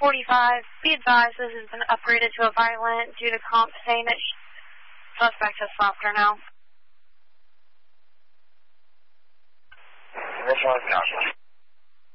1045. Be advised this has been upgraded to a violent due to comp saying that suspect has stopped her now. This one's